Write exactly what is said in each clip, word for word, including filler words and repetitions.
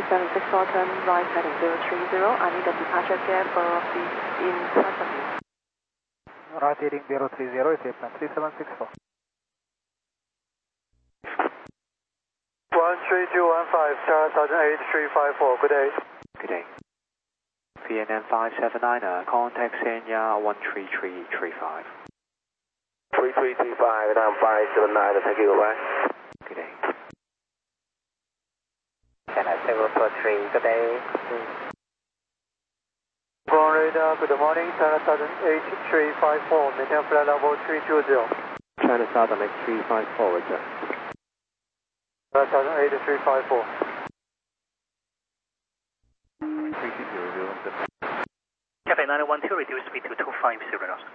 seven six four, turn right heading zero three zero. I need a departure gap of the in front of you. Right heading zero three zero, is airplane three seven six four. one three two one five, Charlie Sergeant eight three five four, good day. Good day. V N M five seven nine, uh, contact Senya one three three three five. three three three five, and I'm five seven nine, thank you, goodbye. Good day. Can I seven four three, good day. Ground radar, good morning, Charlie Sergeant eight three five four, maintain flight level three two zero. China Southern eight three five four, Roger. Charlie Sergeant eight three five four. three two zero zero. Cafe nine one two, reduce speed to two five zero knots.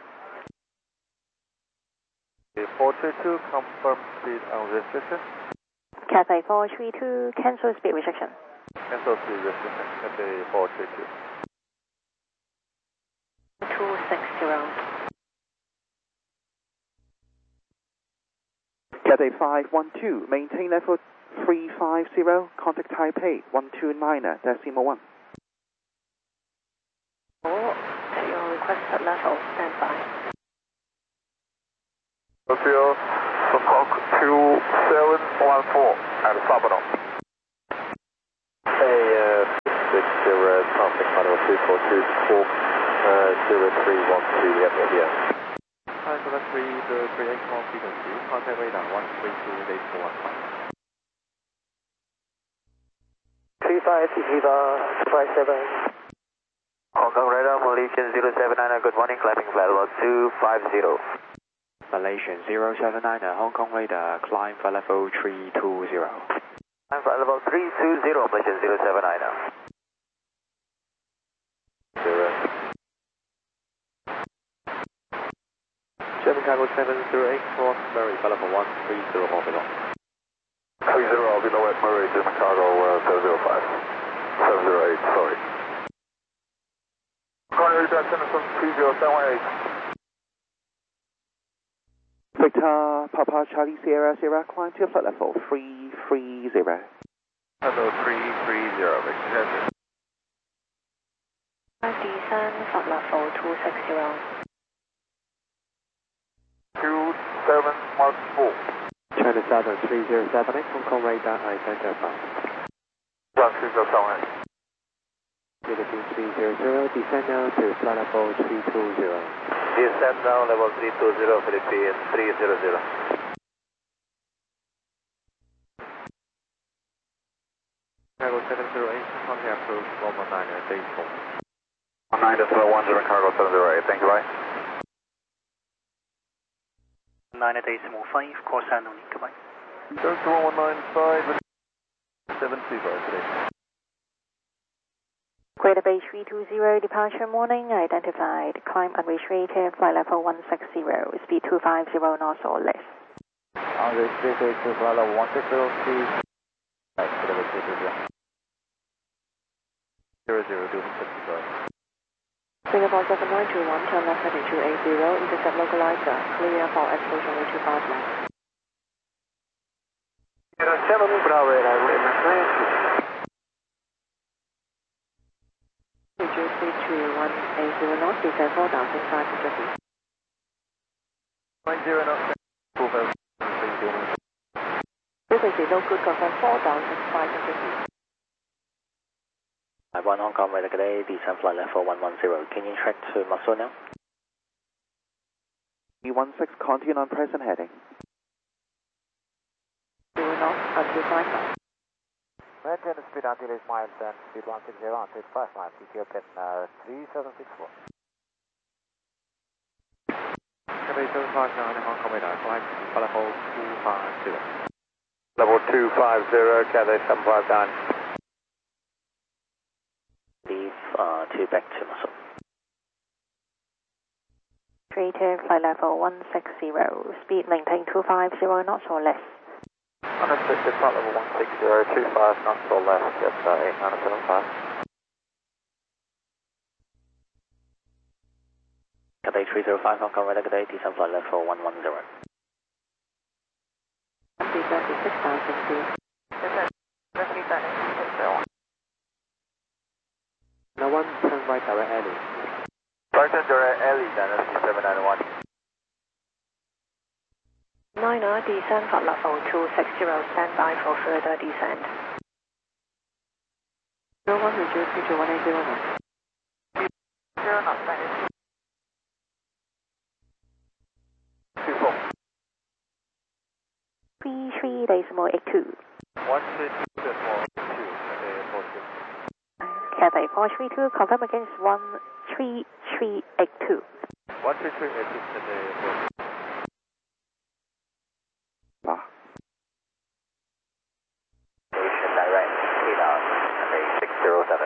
four three two, confirm speed on restriction. Cathay four three two, cancel speed restriction. Cancel speed restriction, Cathay four three two. two six zero. Cathay five one two, maintain level three five zero, contact Taipei one two nine decimal one. Oh, to your requested level, stand by. Tokyo, Bangkok two seven one four at Sabano. Hey, uh, six zero, traffic model two four two four, uh, zero three one two, we have no here. Hi, seven three, the three eight one frequency, contact radar one three two eight four one five. three five, Viva, five seven. Hong Kong radar, Malaysian zero seven nine, good morning, climbing flight level two five zero. Malaysian zero seven nine, uh, Hong Kong radar, climb flight level three two zero. Climb flight level three two zero, Malaysian zero seven nine. Zero. German cargo seven zero eight, cross Murray, flight level one three zero, hold below. three zero, below at Murray, German cargo uh, seven zero five. seven zero eight, sorry. Corner radar, Tennyson three zero seven one eight. Victor, Papa Charlie Sierra Sierra, climb to flight level three three zero. Level three three zero, Victor. Descend, flight level two six zero. two seven one four. China Southern three zero seven eight, Hong Kong radar, identified. one three zero seven eight. Philippines three zero zero, descend now to flight level three two zero. Descend now, level three two zero, Philippines three zero zero. Cargo seven zero eight, contact approach one one nine, day four. one nine one zero, cargo seven zero eight, thank you, bye. nine decimal five, course handle, goodbye. Delta one one nine five, seven two five, today. Greater Bay three two zero, departure morning, identified, climb unrestricted, flight level one six zero, speed two five zero knots or less. Unrestricted to flight level one six zero, speed zero zero, doing fifty-five. Singapore seven nine two one, turn left heading two eight zero, intercept localizer, clear for explosion way two five nine. seven Bravo, I will imagine. Reduce speed to one eight zero knots, descend four thousand five hundred feet. nine zero knots, Frequency no good, confirm four thousand five hundred feet. I one Hong Kong radar, good day, descend flight level one one zero. Can you track to Muscle now? E one six, continue on present heading. Zero knots, until five knots. Maintain the speed until eight miles and speed one six zero until five miles. P T O pin uh, three seven six four. Cathay seven five nine, Hong Kong radar, climb flight level two five zero. Level two five zero, Cathay seven five nine. Leave uh, to back to Muscle. Creative, flight level one six zero, speed maintain two five zero knots or less. Unrestricted flight level one six zero, two five knots or less, yes, uh, eight nine seven five. Cathay three zero five, Hong Kong radar, good day, descend flight level one one zero. Descend to six thousand feet. descent for level two six zero, stand by for further descent. zero one zero two two one eight zero one. Zero knots, minus. Two four. three three decimal eight two. One three two decimal two, Cathay four two. Cathay four three two, confirm against one three three eight two. One three three eight two, Cathay four two. Ah. Station direct, radar, Cathay six zero seven.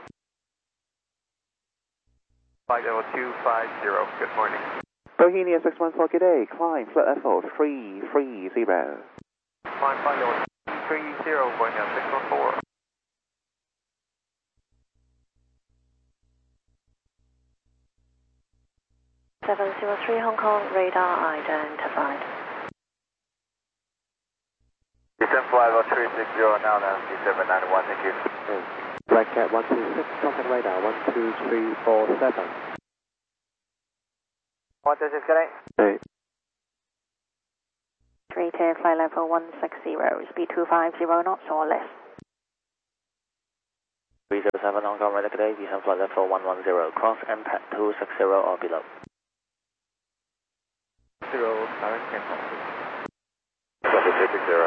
Flight level two five zero, good morning. Bohemia six one four, good day, climb flight level three three zero. Climb flight level two three zero, Bohemia six one four. seven zero three Hong Kong, radar identified. Descent flight level three six zero now, now, D seven nine one, thank you. Black Cat one two six, contact radar one two three four seven. one two six, good day. Hey. three ten, flight level one six zero, speed two five zero knots or less. three zero seven Hong Kong, radar, good day, descent flight level one one zero, cross impact two six zero or below. Zero, direct cancel. two six zero.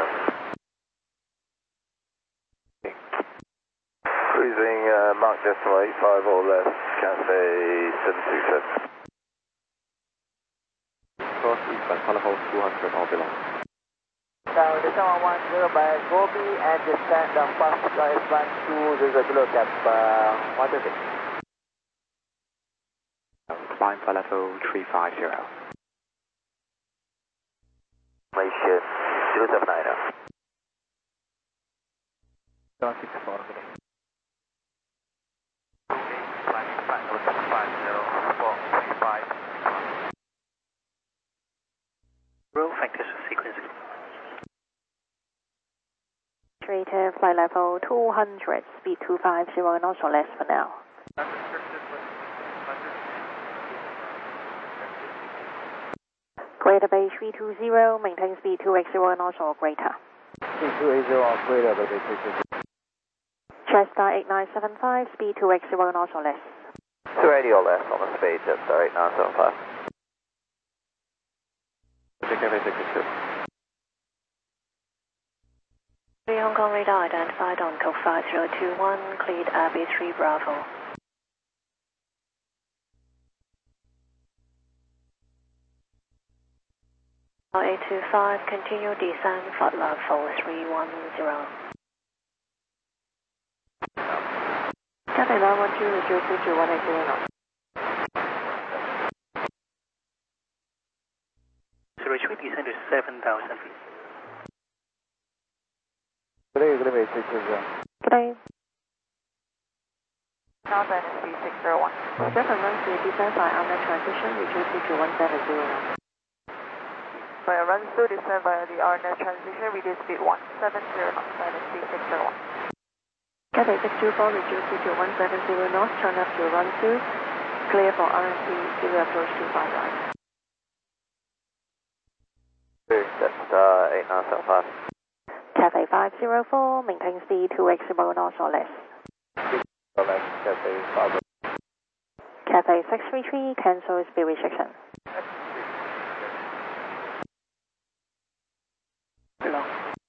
Cruising uh, Mark decimal eight five or less, Cathay seven two seven. Cross eastbound, level two hundred or below. Now, descent one zero by Gobi and descend on fast drive one two zero below cap uh, one two six. Climb for level three five zero. Malaysia zero seven nine. Zero six four. Climb flight level two five zero, four three five. Roll factors sequence. three ten, flight level two hundred, speed two five zero knots or less for now. Greater Bay three two zero, maintain speed two eight zero knots or greater. two eight zero or greater, but they take it. Chester eight nine seven five, speed two eight zero knots or less. two eighty or less on the speed, Chester eight nine seven five. Cathay six two. three Hong Kong, radar identified on code five zero two one, cleared Abbey three Bravo. eight two five, continue descent for level three one zero. Cathay nine one two, zero two two one eight zero knots. Zero three descent to seven thousand feet. Good day, good day, six zero. Good day. North N S P six zero one. Seven runs to descent by Armnet transition, reduce to one seven zero knots. Via run through descent via the Armnet transition, reduce speed one seven zero knots, N S P six zero one. Cathay six two four, reduce to one seven zero knots, turn up to run through, clear for R M P, zero approach two five nine. That's uh, eight nine seven five. Cathay five zero four, maintain speed two eight zero knots or less. Or less, Cathay five. Cathay six three three, cancel speed restriction. Below.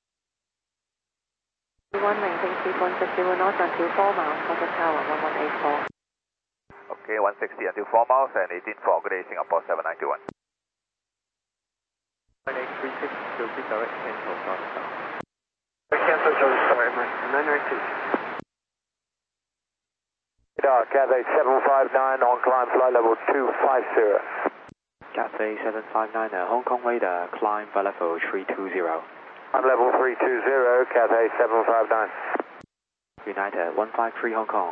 one, maintain speed one sixty knots until four miles, contact tower one one eight four. Okay, one sixty until four miles and eighteen four, good day, Singapore seven nine two one. nine eight three six, will be direct cancel, Charlie Tower. Cancel Charlie Tower, nine nine two. Radar, Cathay seven five nine on climb flight level two five zero. Cathay seven five nine, Hong Kong radar, climb for level three two zero. On level three two zero, Cathay seven five nine. United one five three Hong Kong.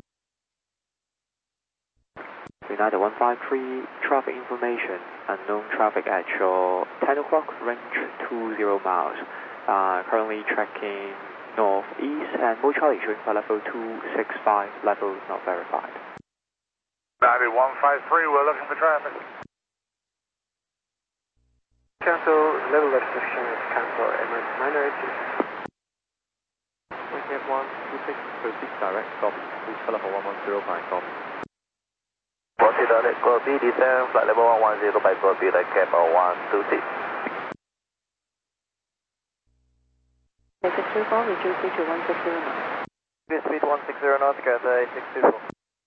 United one five three, traffic information, unknown traffic at your ten o'clock, range two zero miles. Uh, currently tracking northeast and Mo Charlie showing for level two six five, level not verified. United one five three, we're looking for traffic. Cancel, level restriction is cancel, Emirates nine eight two. Wicket one two six, proceed direct, copy. Please follow for one one zero five, copy. Proceed direct, copy, descend, flight level one one zero five, copy, like cap one two six. six two four, reduce it to one six zero knots. Good speed one six zero knots, Cathay six two four.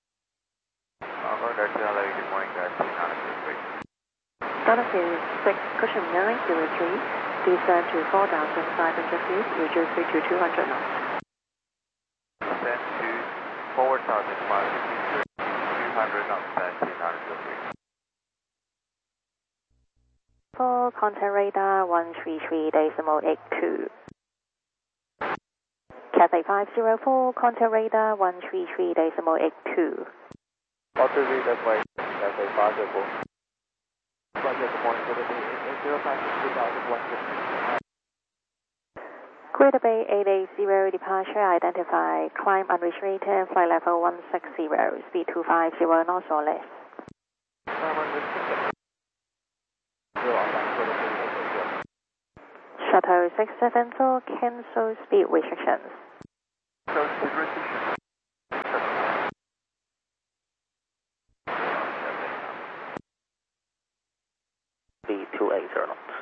Good morning, guys. Start of series six, cushion nine zero three, descend to four thousand five hundred feet, reduce it to two hundred knots. Descend to four thousand five hundred feet, two hundred knots, two hundred feet. For contact radar one three three decimal eight two. Cathay five zero four, contact radar one three three decimal eight two. Auto read that way, Cathay five zero four. Roger, good morning, Greater Bay eight zero five two thousand one hundred. Greater Bay eight eight zero, departure identified, climb unrestricted, flight level one six zero, speed two five zero knots or less. Shuttle six seven four, cancel speed restrictions. So speed restrictions. Speed two eight zero knots.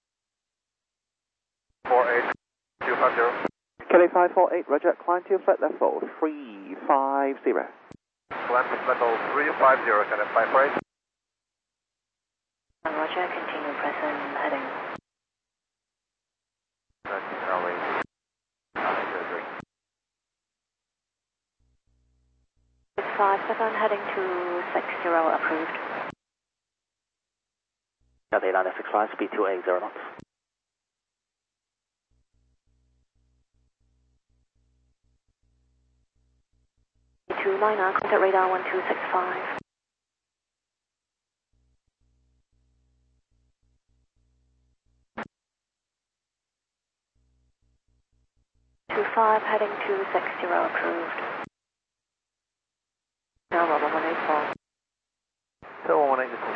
four eight two five zero. Cathay five four eight, Roger, climb to flight level three five zero. Climb to level three five zero, Cathay five four eight. Roger, continue present heading. six five seven, heading to six zero, approved. Cathay nine six five, speed two eight zero knots. two nine nine, contact radar one two six five. two five, heading to six zero, approved. Now one one eight four. So one one eight four.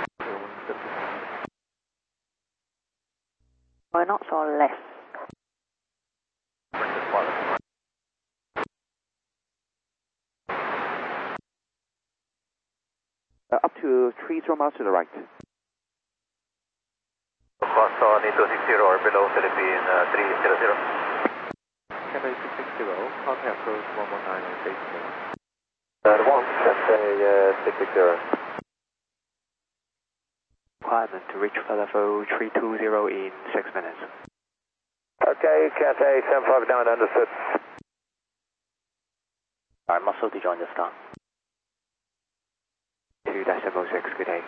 Or knots or less. Uh, up to three zero miles to the right. Cross on two six zero or below Philippine uh, three zero zero. Cathay six six zero, contact approach one one nine and six zero. Uh, one, Cathay uh, six six zero. Requirement to reach flight level three two zero in six minutes. Okay, Cathay seven five nine, understood. Alright, muscle to join the star. two decimal six, good day.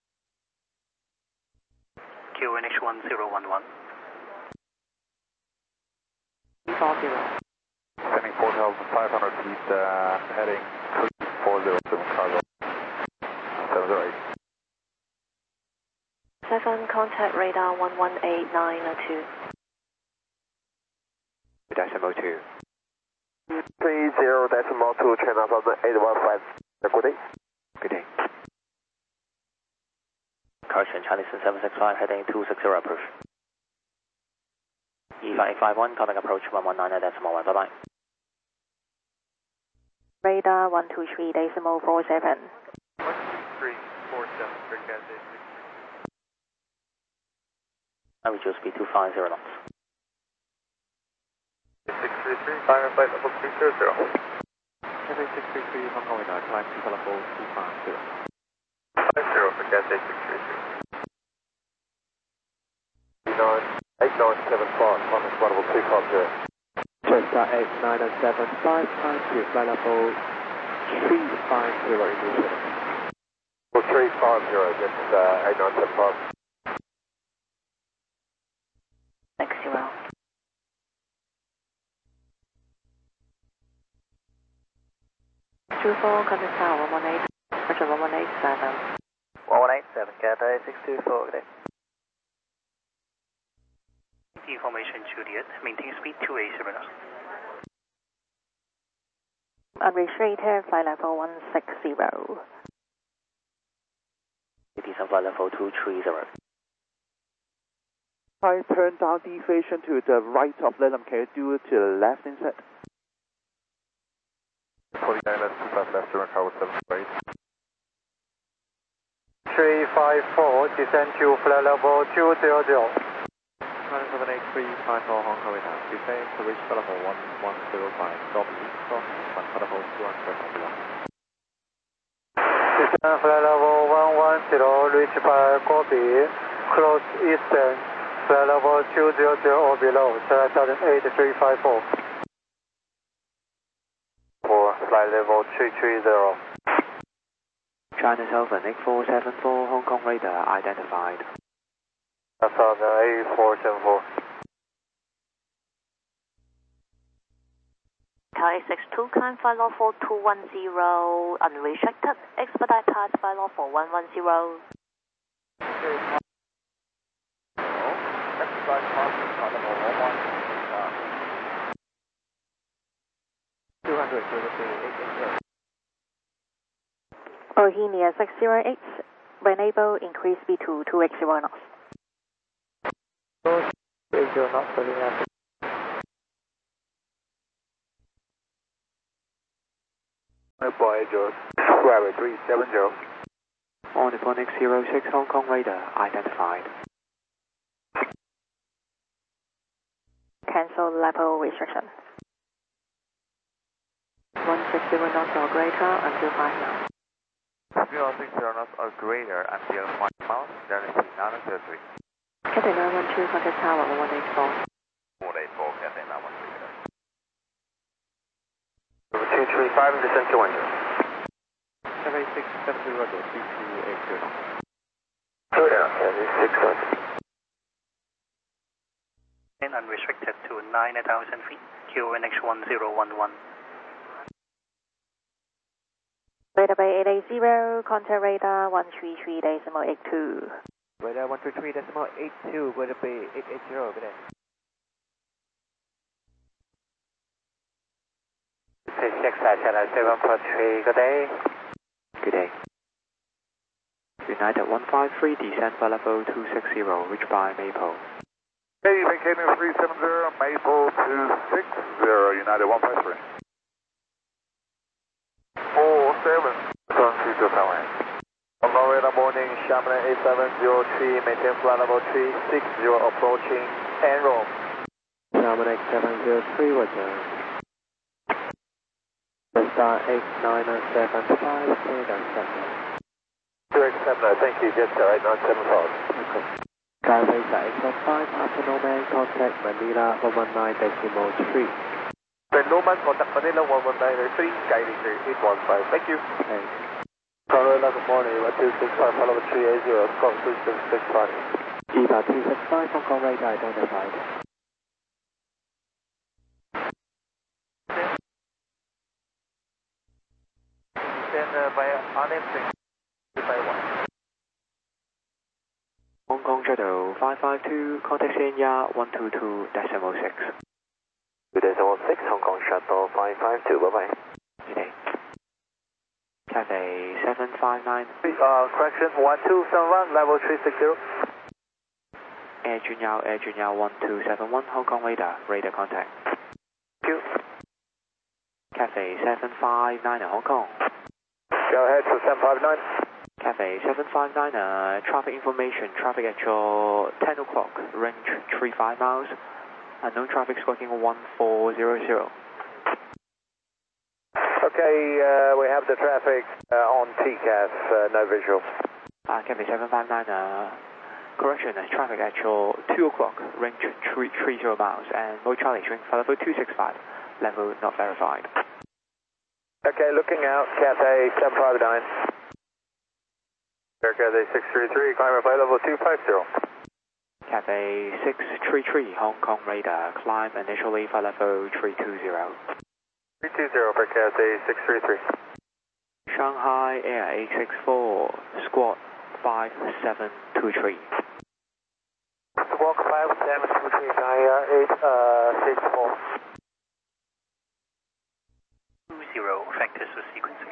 Q N H one zero one one. four zero. Sending four thousand five hundred feet, uh, heading three four zero seven cargo. seven zero eight. seven, contact radar one one eight nine oh two. two decimal two. three zero decimal two, China from eight one five. Good day. Good day. Correction, Chinese seven six five, heading two six zero, approach. E five eight five one, contact approach one one nine decimal one, bye bye. Radar one two three decimal four seven. one two three four seven for Cathay six. I reduce speed two five zero knots. six three three, final flight level three zero zero. Cathay six three three, Hong Kong Radar, climb to flight level two five zero. five zero for Cathay six three three. eight nine seven five, final flight level two five zero. Jetstar eight nine seven five, climb to flight level three five zero in New Well, three five zero, that's uh, eight nine seven five. six zero. two four, contact tower one one eight, Roger one one eight seven. one one eight seven, Cathay six two four, good day. Information Juliet, maintain speed two eight zero knots. Unrestricted, flight level one six zero. Descend flight level two three zero. Hi, turn down deviation to the right of Lilium. Can you do it to the left instead? forty-nine left, two five left, turn tower seven eight. three five four, descend to flight level two zero zero. nine seven eight three five four Hong Kong radar, descend to reach flight level one one zero five, stop east cross, flight level two hundred one. Descend flight level one one zero, reach by Gobi, close eastern, flight level two zero zero or below, China Southern eight three five four. For flight level three three zero. China Southern eight four seven four Hong Kong radar identified. Southern eight four seven four. Tower eight six two, climb flight level four two one zero, unrestricted, expedite pass flight level four one one zero. Expedite pass flight level one one zero. two hundred, eight zero. Bohemia six zero eight, when able, increase speed to two eighty knots. eight zero knots, Bohemia. Boy, George, Square three seven zero. On the Phonix zero six Hong Kong radar identified. Cancel level restriction. one sixty knots or greater until five miles. one sixty knots or greater until five miles, then it's nine zero three. Cathay nine one two, contact tower one eight four. one eight four, Cathay nine one three. two three five and descend to one zero. seven eight six seven zero three two eight zero. Two down, six knots. And unrestricted to nine thousand feet, Q N X one zero one one. Radar Bay eight eight zero, contact radar one three three decimal eight two. Radar one three three decimal eight two, Radar Bay eight eight zero, good day. six China seven four three, good day. Good day. United one five three, descend flight level two six zero, reach by Maple. Hey, vacating three seven zero, Maple two six zero, United one five three. four seven, turn three to Taiwan. Hello, radar morning, Shyamalan eight seven zero three, maintain flight level three six zero, approaching Enron. Shyamalan eight seven zero three, Roger. Star eight nine seven five, clear down seven. two X seven, thank you, Jetstar eight nine seven five. Okay. Skyway eight seven five, Alpha Nomad, contact Manila one one nine decimal three. Nomad, contact Manila one one nine three, guiding eight one five, thank you. Thanks. Colorado, good morning, one two six five, follow three eight zero, Scott two six six five. Eva two six five, Hong Kong radar identified. Then uh, by unempty, by one. Hong Kong Shadow five five two, contact Xenia one two two decimal six. two decimal six, Hong Kong Shuttle five five two, bye bye. Good day. Cathay seven five nine. Uh, correction, one two seven one, level three six zero. Air Junyao, Air Junyao one two seven one, Hong Kong radar, radar contact. Thank you. Cathay seven five nine, Hong Kong. Go ahead for seven five nine. Cathay seven five nine, uh, traffic information, traffic actual ten o'clock, range three five miles, unknown traffic squawking one four zero zero. Okay, uh, we have the traffic uh, on T C A F, uh, no visual. Uh, Cathay seven five nine, uh, correction, uh, traffic actual two o'clock, range three three zero miles, and Mo Charlie showing flight level two six five, level not verified. Okay, looking out, Cathay seven five nine. Cathay six three three, climb flight level two five zero. Cathay six three three, Hong Kong radar, climb initially flight level three two zero. three two zero for Cathay six three three. Shanghai Air eight six four, squawk five seven two three. Squawk five seven two three, Shanghai Air eight six four. two zero, factors of sequencing.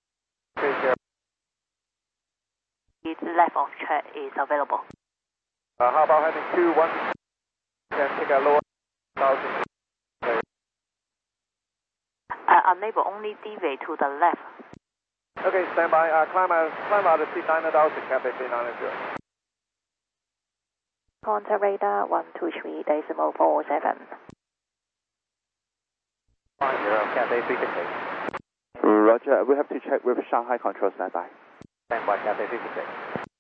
Its left of track is available. Uh, how about heading two one? Can take a lower thousand. Uh, unable, only deviate to the left. Okay, stand by. Uh, climb out, climb out of T nine thousand, Cathay three nine zero. Contact radar one two three decimal four seven. Five zero, Cathay three six eight. Roger, we have to check with Shanghai control standby. Stand by, Cathay three six eight.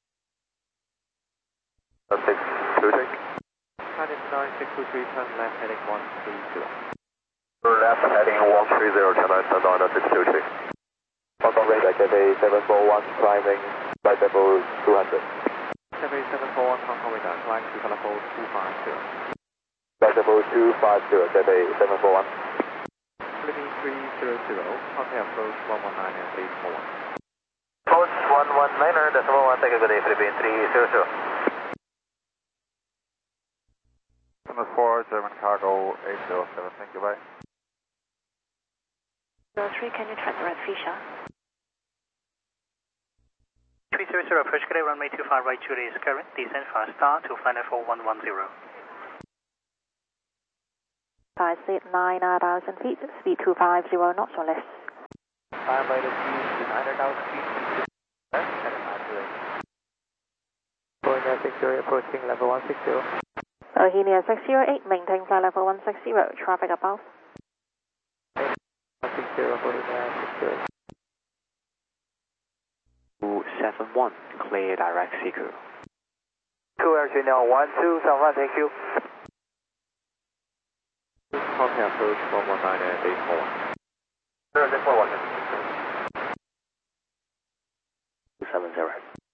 six two six. China nine six two three, turn left heading one three zero. Left heading one three zero, China nine six two three. Hong Kong radar, Cathay seven four one, climbing flight level two hundred. Cathay seven four one, Hong Kong radar, climb to flight level two five zero. Flight level two five zero, Cathay seven four one. Philippines three zero zero, contact approach one one nine and eight four one. Approach one one niner, decimal one, take a good day, Philippines three zero zero. Plymouth four, German cargo eight zero seven, thank you, bye. zero three, can you track the red Fisher? three zero zero, approach Cathay runway two five right, Julie is current, descend fast start to flight level one one zero. Five seat nine thousand feet, speed two five zero knots or less. Climb by the speed to nine thousand feet, left, heading nine zero eight. Going at six zero, approaching level one six zero. Bohemia six zero eight, maintain flight level one six zero, traffic above. one six zero, Bohemia six zero eight. two seven one, clear direct C Q. two Air Channel one two seven one, thank you. Contact approach one one nine and eight four one. zero six four one. two seven zero.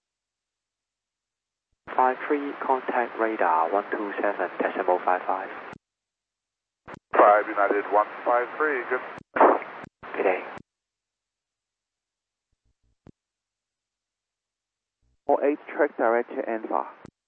Five three, contact radar one two seven decimal five five. five United one five three, good. Good day. four eight, track direct to Anfar.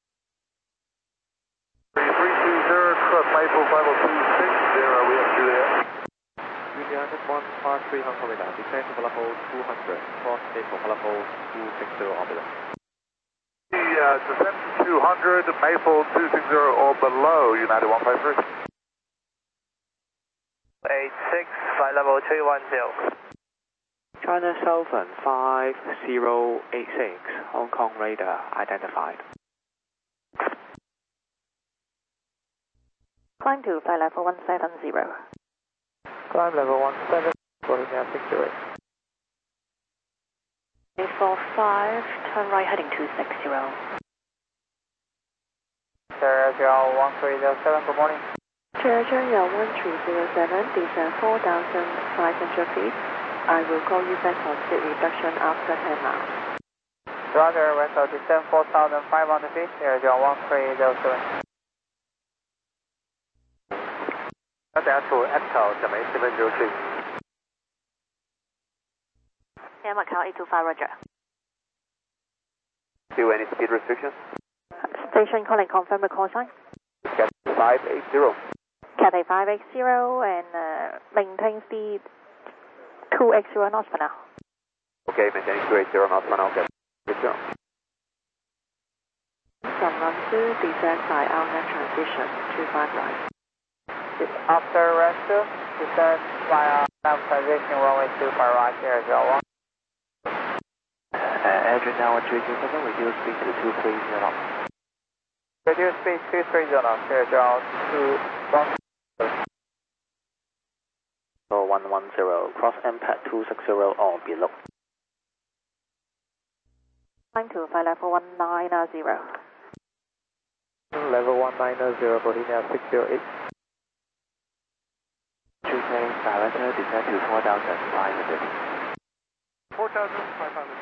three two zero, cross Maple five oh two six zero, we have Juliet. United one five three, Hong Kong radar, descend to level two hundred, cross Maple level two six zero orbiter. The uh, descent to two hundred, Maple two six zero or below, United one five three. eight six, flight level three one zero. China Southern five zero eight six, Hong Kong radar identified. Climb to flight level one seven zero. Climb level one seven, Bohemia six zero eight. eight four five, turn right heading two six zero. Sir, Air one three zero seven, good morning. Georgia one three zero seven, descend four thousand five hundred feet. I will call you back on speed reduction after ten miles. Roger, vessel descend four thousand five hundred feet, Air one three zero seven. 大家to Echo, Germany seven zero three. Yeah, Macau eight two five, Roger. Do any speed restrictions? Station calling, confirm the call sign. Cathay five eight zero. Cathay five eight zero and uh, maintain speed two eight zero knots for now. Okay, maintaining two eight zero knots for now, okay. Good zero. From Longsu, descend by Alnet transition two five right. After rescue, descend via left transition runway two five right, Air one. Uh, Adrian now one three zero seven, reduce speed to two three zero knots. Reduce speed two three zero knots, Air two one. one one zero, cross M PAD two six zero or below. Climb to flight level one nine zero. Level one nine zero, Bohemia six zero eight. three K, director, descend to four thousand five hundred. four thousand five hundred.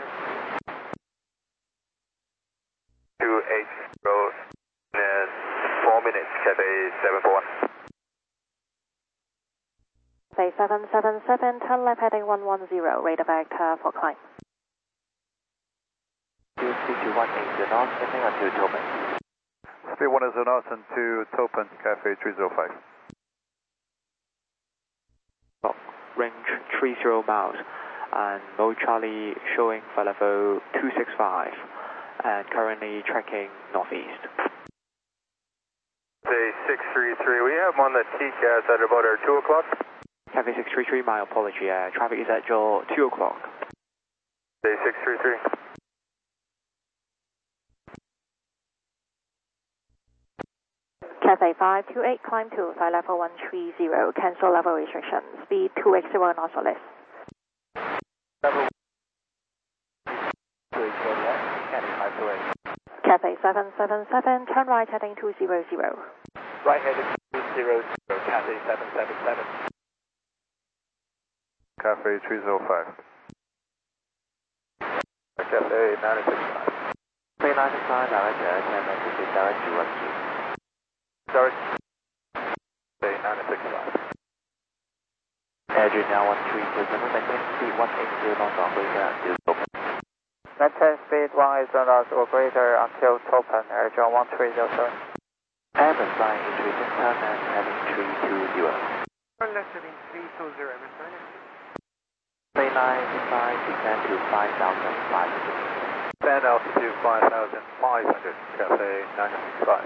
two eight zero, uh, four minutes, Cathay seven four one. Say seven seven seven, turn left heading one one zero, radar vector for climb. Speed to one eight zero knots, ending until Topaz. Speed one is knots and two Topan, Cathay three zero five. Oh, range three zero miles and mode Charlie showing flight level two six five and currently tracking northeast. Day six three three, we have on the T C A S at about our two o'clock. Cathay six three three, my apology, uh, traffic is at your two o'clock. Day six three three. Cathay five two eight, climb to flight level one three zero, cancel level restriction, speed two x zero knots or less. Level two eight zero left, Cathay five two eight. Cathay seven seven seven, turn right heading two zero zero. Right heading two zero zero, Cathay seven seven seven. Cathay three zero five. Cathay nine six five. three nine six five, direct air, ten minutes, direct to one two. Direct. Cathay nine six five. Air Junior one three two seven, maintain speed one eight zero knots or greater until open. Maintain speed one eight zero knots or greater until open, Air Junior one three zero seven. Airbus flying H three six turn and heading three two zero. Turn left heading three two zero, Airbus flying. three nine six five, descend to five thousand five hundred. Descend altitude five thousand five hundred, Cathay nine six five.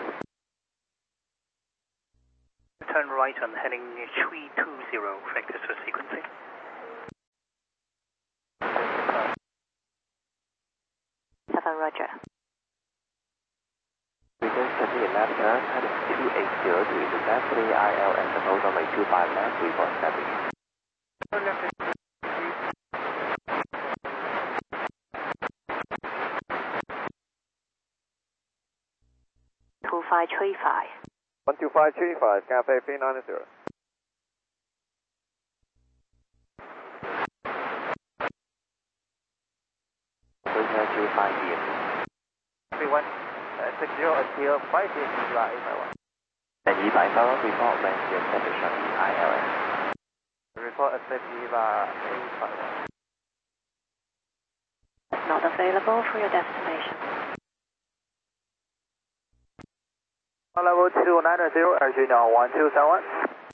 Turn right on heading three two zero, vectors for sequencing. Seven, roger. Return continue left turn, heading two eight zero to intercept three I L S M O runway two five left, three four seven. Turn left heading two five three five. one two five three five, Cathay three nine zero. Return to five P M. three one six zero until five P M, you are eight one. And E by follow report when your position in I L S. Report at Viva eight five one. Not available for your destination. Level two nine zero, Air Junior one two seven one.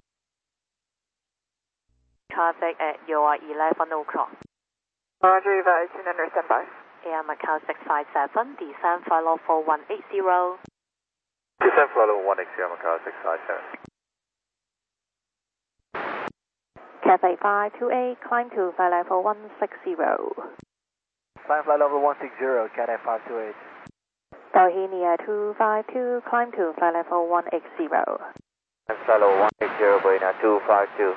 Traffic at your eleven o'clock. Roger, Eva eighteen under standby. Air Macau six five seven, descend flight level one eight zero. Descend flight level one eight zero, Macau six five seven. Cathay five two eight, climb to flight level one six zero. Climb flight level one six zero, Cathay five two eight. Bohemia two five two, climb to flight level one eight zero. Climb flight level one eight zero, Bohemia two five two.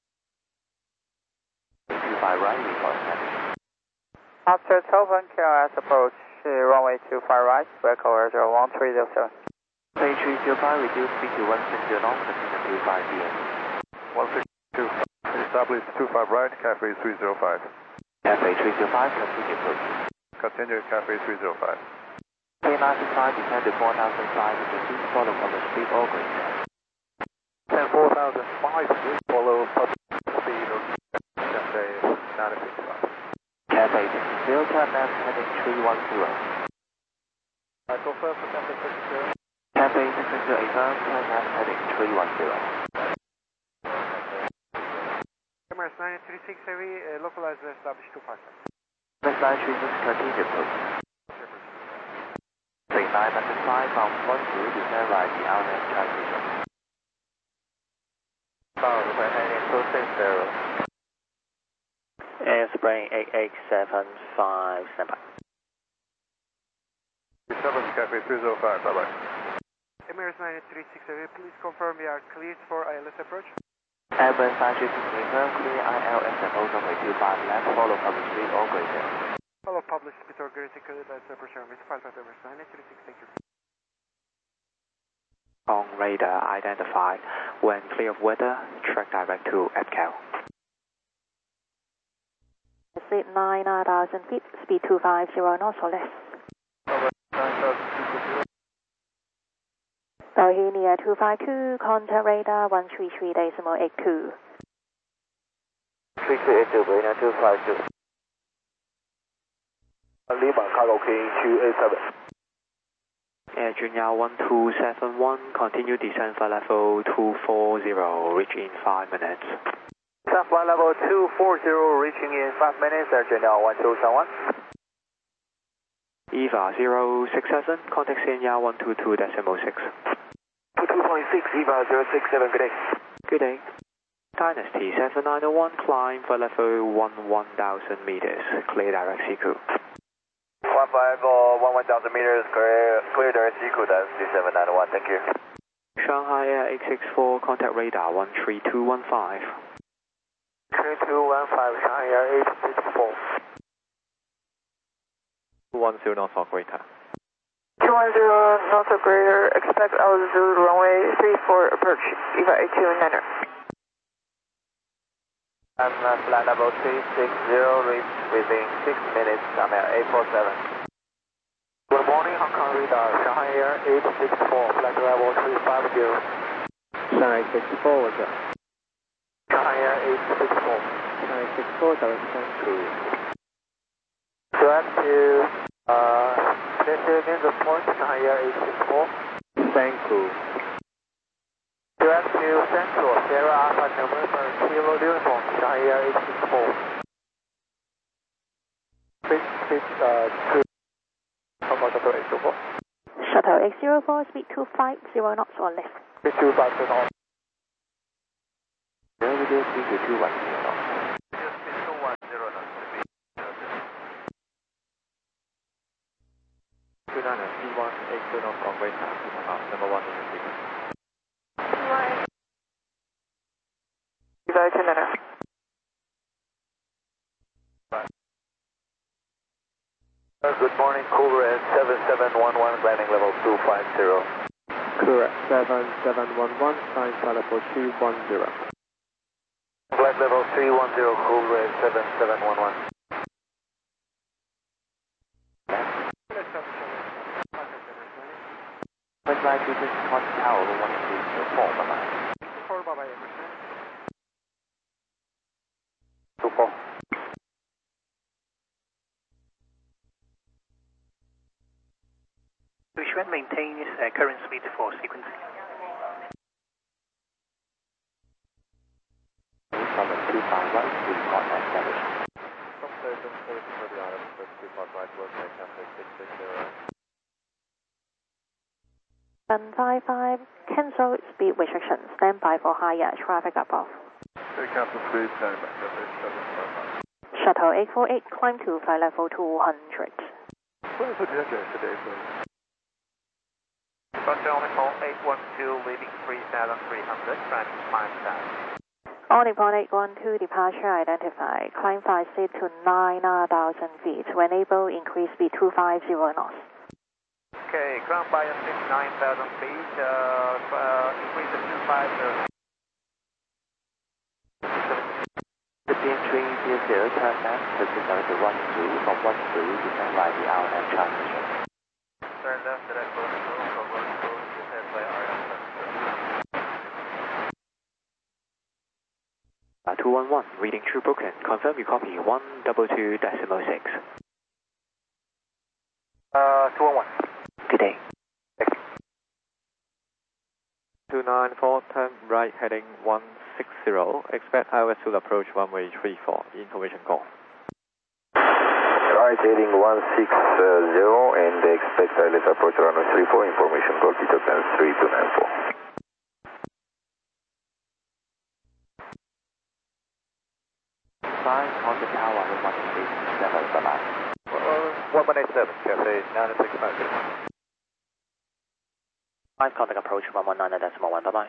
two five right, report heading. After Tophan K L S approach, uh, runway two five right, vehicle Air Junior one three zero seven. Plane three zero five, reduce speed to one six zero knots, continue to five P M. one six two five, establish two five right, Cathay three zero five. Cathay three zero five, continue approach. Continue Cathay three zero five. three nine six five, descend to four thousand five hundred feet, follow public speed or greater. Descend four thousand five hundred, follow public speed of Cathay nine six five. Cathay six zero, turn left heading three one zero. I confirm for Cathay six zero. Cathay six zero eight five, turn left heading three one zero. Emirates nine three six heavy, uh, localizer established two five seven. Emirates nine three six, continue approach. three nine six five, bound one two, descend right, the outlet transition. Bound by heading two six zero. Airspring eight eight seven five, standby. Establish Cathay three zero five, bye bye. Emirates nine three six heavy, please confirm we are cleared for I L S approach. Airbus nine three six, confirm clear I L S M O runway two five left, follow public speed or greater. Follow public speed or greater, cleared I L S approach, Emirates five five Emirates nine three six, thank you. On radar identified. When clear of weather, track direct to A T C A L. Speed nine thousand feet, speed two five zero knots or less. Bohemia two five two, contact radar one three three decimal eight two. three three eight two, Bohemia two five two. Lima cargo King two eight seven. Air Junior one two seven one, continue descent flight level two four zero, reach in five minutes. Descent flight level two four zero, reaching in five minutes, Air Junior one two seven one. EVA zero six seven, contact Senya one two two decimal six. two two point six, EVA zero six seven, good day. Good day. Dynasty seven nine zero one, climb for level one one thousand meters, clear direct C Q. one five one one thousand meters, clear, clear direct C Q, Dynasty seven nine zero one, thank you. Shanghai Air eight six four, contact radar one three two one five. three two one five, Shanghai Air eight six four. two one zero North operator. two one zero North operator, expect altitude runway three four approach, EVA eight two niner. I'm uh, flight level three six zero, reach within six minutes, I'm at eight four seven. Good morning, Hong Kong radar, Shanghai Air eight six four, flight level three five zero. Shanghai six four, what's up? Shanghai Air eight six four. Shanghai six four, direction to. Direct to, uh, let's say again the point, Shanghai Air eight six four. Thank you. Direct to Central, Sierra Alpha November, Kilo Uniform, Shanghai Air eight six four. Please, please, uh, to Hong Kong Shuttle eight zero four. Shuttle eight zero four, speed two five zero knots or less. Speed two five zero knots. Zero video speed to two one zero knots. Speed two one zero knots. two nine C one eight two North operator, uh, number one in the sequence. EVA eight two niner. Good morning, Coolred seven seven one one, landing level two five zero. Correct, seven seven one one, climb for level three one zero. Flight level three one zero, Coolred seven seven one one. First line to this contact tower one three zero four, bye bye. two four. Bushman maintains uh, current speed for sequencing. From two five right, we contact established. From station seven for the island, two five right, work take traffic six six zero. one five five, cancel speed restriction, stand by for higher traffic above. Cancel speed, stand back, traffic seven five five. Shuttle eight four eight, climb to flight level two hundred. Where's the delegate today, please? Roger, Omicron eight one two, leading three thousand three hundred, climbing five thousand. Omicron eight one two, departure identified, climb five seat to nine thousand feet, when able, increase speed two five zero knots. Okay, ground by six nine thousand feet, uh, uh, increase to two five zero. fifteen three zero, turn left, proceed to one three, from one three, descend by the R F transmission. Turn left, direct one two, from one two, descend by R F transmission. Uh, two one one, reading true broken, confirm you copy one two two decimal six. Uh, two one one. Good day. two nine four, turn right heading one six zero, expect I O S to approach runway three four, information call. Right heading one six zero and expect I O S approach runway three four, information call, Peter Pan three two nine four. Flying contact tower one three seven, bye bye. one one eight seven, Cafe nine six five zero. Five contact approach one one nine decimal one, bye bye.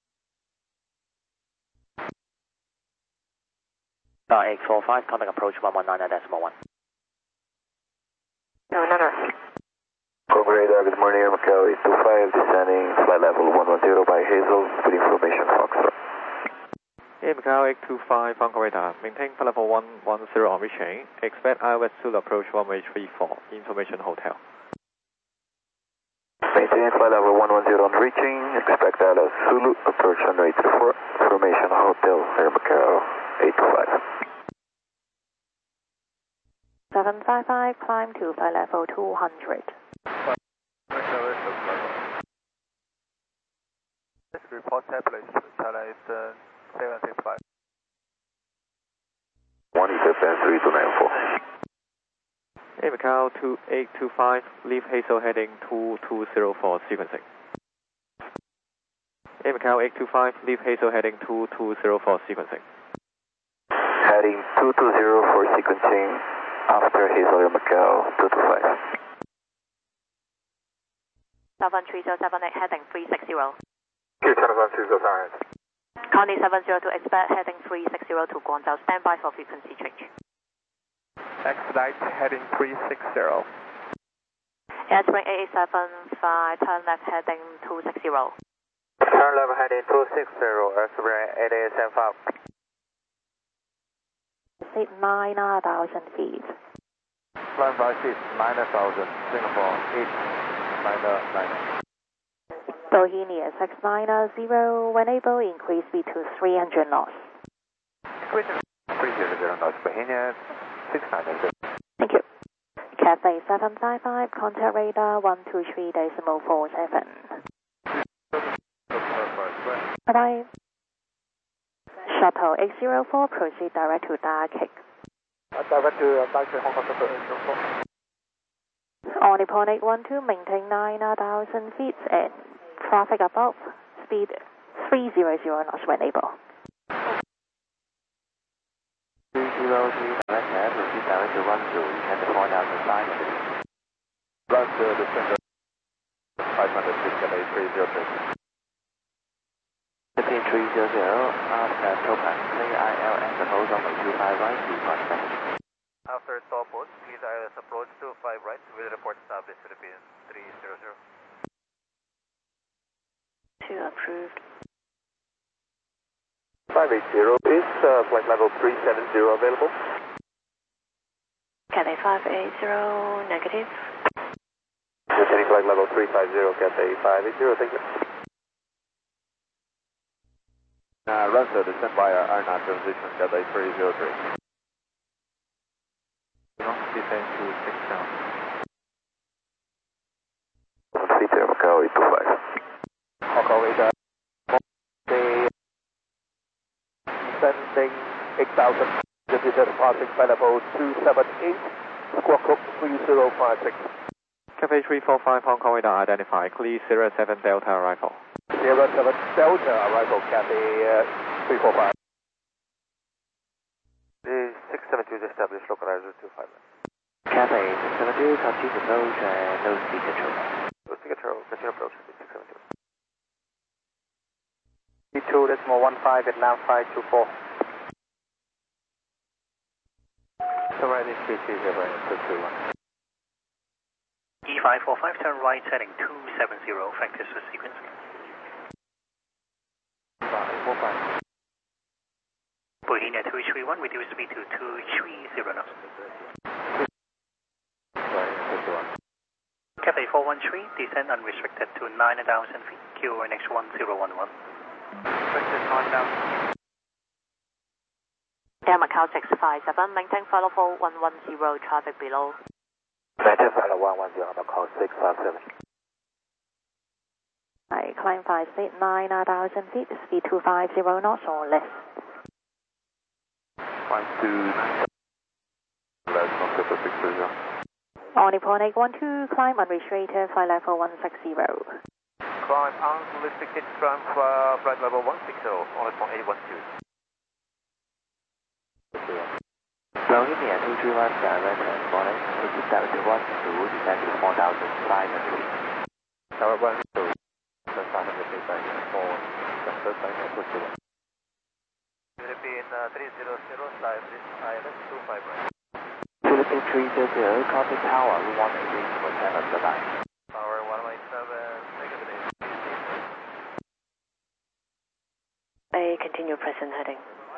Star eight four five, contact approach one one nine decimal one. No, no, no. From radar, good morning, Air Macau eight two five, descending flight level one one zero by Hazel, with information Foxtrot. Air Macau eight two five, Hong Kong radar, maintain flight level one one zero on reaching, expect I O S to approach runway three four, information hotel. Maintain flight level one one zero on reaching, expect I O S Zulu, approach runway three four, information hotel, Air Macau eight two five. seven five five, climb to flight level two hundred. This report tablet, China is uh, seven six five. one Peter Pan three two nine four. Air Macau two eight two five, leave Hazel heading two two zero for sequencing. Air Macau eight two five, leave Hazel heading two two zero for sequencing. Heading two two zero for sequencing after Hazel Air Macau two two five. seven three zero seven eight heading three six zero. Q seven three zero seven eight. Connie seven zero two expect heading three six zero to Guangzhou, standby for frequency change. Expedite heading three six zero. Airspring eight eight seven five, turn left heading two six zero. Turn left heading two six zero, Airspring eight eight seven five. Seat nine thousand feet. Climb five feet, nine thousand, Singapore, eight nine nine. Bohemia six nine zero, when able, increase speed to three hundred knots. three hundred knots, Bohemia six nine zero. Thank you. Cathay seven five five, contact radar one two three decimal four seven. Bye-bye. Shuttle eight zero four, proceed direct to Darkik. Uh, direct to uh, Darkik, Hong Kong Shuttle eight zero four. On Nippon eight one two, maintain nine thousand feet and traffic above, speed three hundred knots when able. three zero three, direct air, proceed direct to one zero, you can point out the sign of it. Run to the center, five hundred feet, Cathay three zero three. Cathay three zero zero, after Topaz, clear I L S approach runway two five right, report back. After stop port, please I L S approach two five right, will report established Philippines three zero zero. Two approved. five eight zero, is uh, flight level three seven zero available? Cathay five eight zero, negative. Maintaining flight level three five zero, Cathay five eight zero, thank you. Uh, run to the standby R nine transition, Cathay three zero three. Descend to six down. Seat Air Macau eight two five. Hong Kong radar. Descending eight thousand, departing flight level two seven eight, squawk code three zero five six. Cathay three four five, Hong Kong radar identified, clear zero seven Delta arrival. zero seven Delta arrival, Cathay uh, three four five. The six seven two is established, localizer two five. Cathay six seven two, continue approach and no speed control. No speed control, continue approach, six seven two. E two decimal one five, Vietnam five two four. So right in three three zero, two two one. E five four five, turn right heading two seven zero, factors for sequence. five four five. Bohemia two three one, reduce speed to two three zero knots. Cathay four one three, descend unrestricted to nine thousand feet, Q N X one zero one one. Restricted nine thousand. Air Macau six five seven, maintain flight level one one zero, traffic below. Maintain flight level one one zero, Macau six five seven. I climb five speed nine thousand feet, speed two five zero knots or less. One two nine. Less than six zero. On Nippon eight one two, climb unrestricted, flight level one six zero. Climb unrestricted, climb uh, flight level one six zero, on Nippon eight one two. Bohemia two three one, direct and morning, proceed direct to one two, descend to four thousand five hundred feet. Tower one two, five hundred feet, back for the first time, Philippine uh, three zero zero, side I L S two five right. Philippine three zero zero, contact tower one eight for ten of the line. Tower one eight seven, negative. A continue present heading.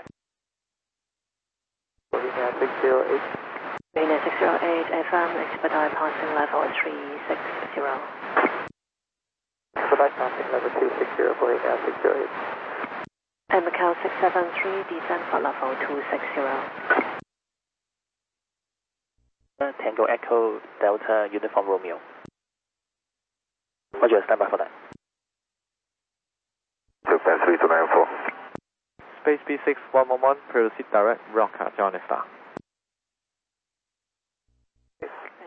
Bohemia six zero eight. Bohemia six zero eight, F M, expedite passing level three six zero. Expedite passing level two six zero, Bohemia six zero eight. Air Macau six seven three, descend for level two six zero. Tango Echo Delta Uniform Romeo. Roger, stand by for that. Japan three two nine four. Space B six one one one, proceed direct, Rocker, Johnny Star.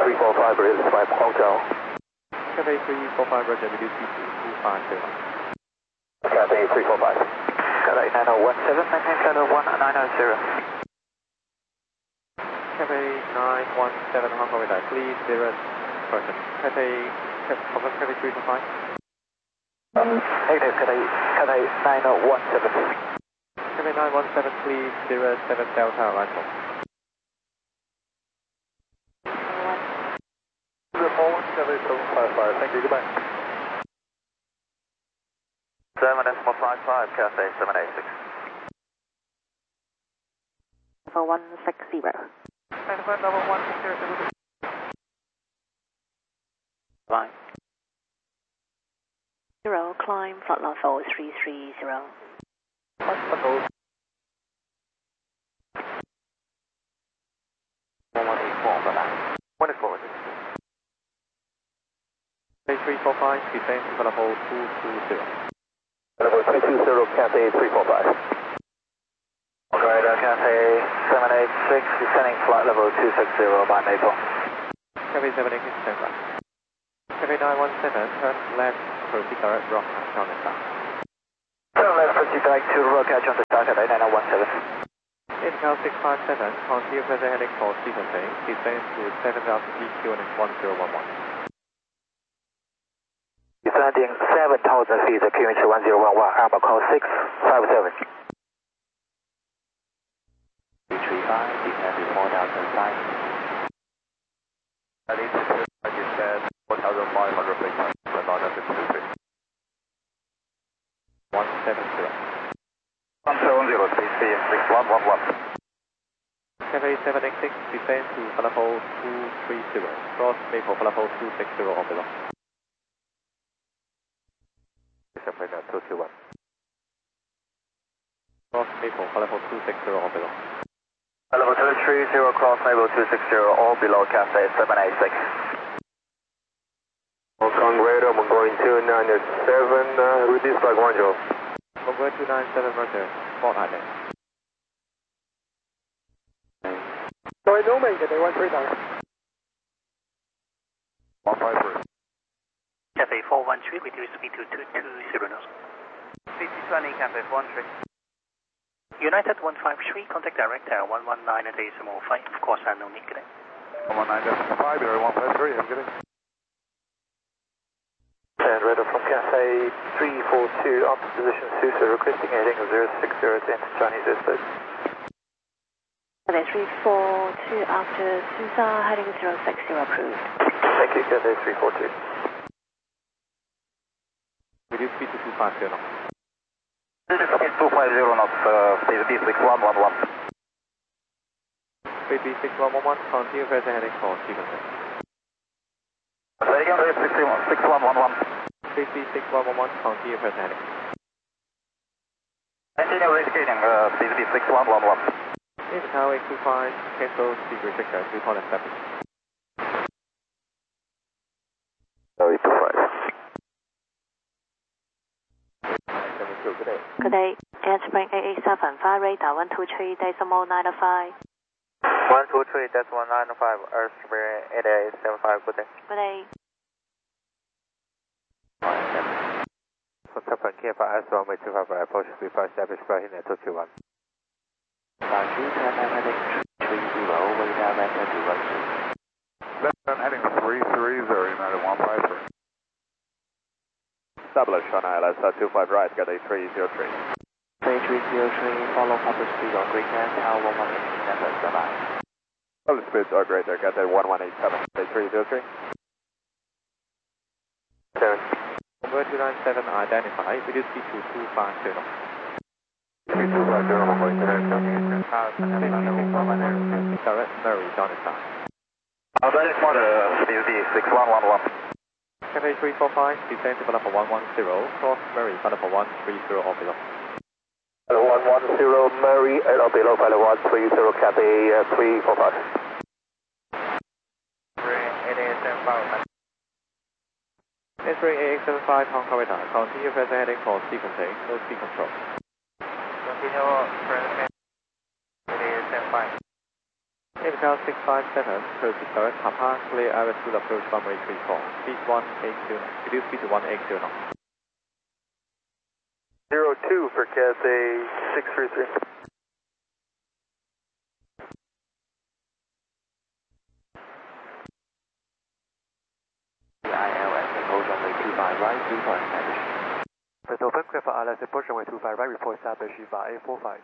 three four five, is my Hong Kong. Cathay three four five, Roger, reduce speed to two five zero. Cathay three four five. Cathay nine oh one seven, maintain flight level one nine oh zero. Cathay nine one seven, Hong Kong radar, please zero person. Cathay, confirm Cathay three four five. Negative, Cathay, Cathay nine oh one seven. Cathay nine one seven, please zero seven Delta arrival. Cathay seven five five, thank you, goodbye. seven decimal five five, Cathay seven eight six. For one six zero. Flight level one six zero. Fine. Zero, climb flight level three three zero. one one eight four, bye bye. one eight four. three four five, descend to level two two zero. Level two two zero, Cathay three four five. Operator, Cathay seven eight six, descending flight level two six zero by Maple. Cathay seven eight six, stand by. Cathay nine one seven, turn left, proceed direct, rock, John and Star. Turn left, proceed direct to Roca, John and Star, Cathay nine oh one seven. Intel six five seven, continue further heading for sequencing, descend to seven thousand P Q and one zero one one. Descending seven thousand feet, Q H one zero one one, Alpha call six five seven. three five, descend to four thousand five. I need to descend four thousand five hundred feet, but not at the two feet. one seven zero. one seven zero, T C six one one one. Cathay seven eight six, descend to level two three zero, cross Maple level two six zero or below. two two one. Cross Maple level two six zero or below. Level two three zero, cross Maple two six zero or below, Cathay seven eight six. Hong Kong radar, Mongolian two nine seven, uh, reduce by one zero. Mongolian two nine seven, Roger, Fort Island. Sorry, no make it, they went three nine. one five three. Cathay four one three, reduce speed to two two zero knots. C T twenty, Cathay four one three. United one five three, contact direct tower one one nine decimal five, of course I no need today. one one nine decimal five, you're one five three, have a good day. And radar from Cathay three four two, up to position Susa, requesting heading of zero six zero to enter Chinese airspace. Cathay three four two after Susa, heading zero six zero approved. Thank you, Cathay three four two. Reduce speed to two five zero. Reduce speed two five zero knots, uh, please be six one one one. Speed B six one one one, continue further heading for sequencing. Say again, six one one one. Speed B six one one one, continue further heading. Continue indicating, uh, please be six one one one. Intel eight two five, cancel speed restrictor, report established. eight two five. Good day, Airspring eight eight seven, fire radar one two three decimal nine five. one two three decimal nine five, Airspring eight eight seven five, good day. Good day. Contact from K F I S one way two five for approach three five established flight in two two one. Boundary turn left heading three zero, way down left to one two. Left turn heading three three zero, United one five three. Establish on I L S two five right, got a three zero three. three three zero three, follow public speed on Great Land Tower one one eight seven, bye-bye. Public speeds are greater, got a one one eight seven, a three zero three. seven. Number two nine seven identified, reduce speed to two five zero. two five zero, I'm going to head Direct Murray, John and Star. Uh, that is for the speed B six one one one. Cathay three four five, descend to level one one zero, cross Murray, level one three zero or below. one one zero, Murray, and or below, pilot one three zero, Cathay uh, three four five. eight eight seven five. Entering A X seven five, Hong Kong radar, continue further heading for sequencing, no speed control. Continue, eight eight seven five. Intel Hotel six five seven, code to third, Papa, clear area to approach runway three four, speed one eight zero, reduce speed to one eight zero knots. zero two for Cathay six three three. I L S, approach runway two five right, report establish. That's open, clear for I L S, approach runway two five right, report established via A four five.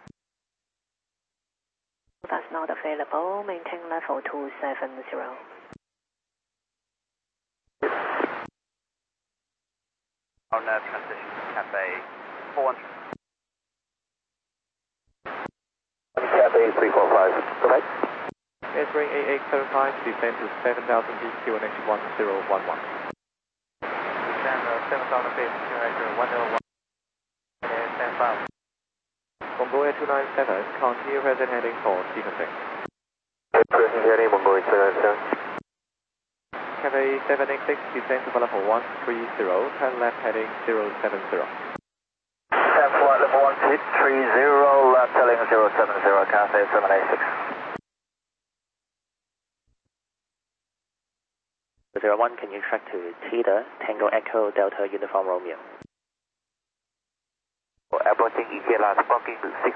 That's not available, maintain level two seven zero. Our nav transition to Cathay four one three. Cathay three four five, correct? Entering eight eight seven five, descend to seven thousand feet, Q N H one zero one one. Descend uh, seven thousand feet, Q N H one zero one. And stand by. Mongolia two nine seven, continue present heading for sequencing. Present heading, Mongolia two nine seven. Cathay seven eight six, descend to level one three zero, turn left heading zero seven zero. Stand flight level one three zero, left heading zero seven zero, Cathay seven eight six. zero one, can you track to Theta, Tango Echo, Delta Uniform Romeo? Approaching E K last, parking six